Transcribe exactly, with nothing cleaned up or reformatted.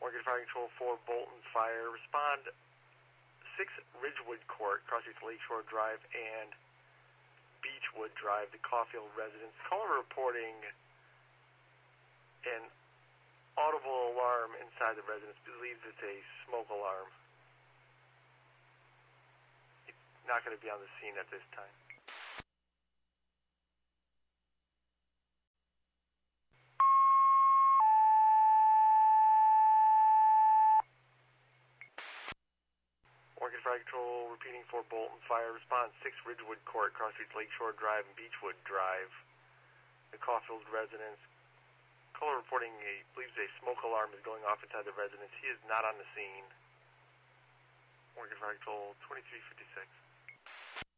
Oregon Fire Control for Bolton Fire. Respond six Ridgewood Court, cross streets Lakeshore Drive and Beechwood Drive, the Caulfield residence. Caller reporting an audible alarm inside the residence. Believes it's a smoke alarm. It's not going to be on the scene at this time. Oregon Fire Control repeating for Bolton Fire. Response six Ridgewood Court, cross streets Lakeshore Drive and Beechwood Drive, the Caulfield residence. Caller reporting a believes a smoke alarm is going off inside the residence. He is not on the scene. Oregon Fire Control twenty-three fifty-six.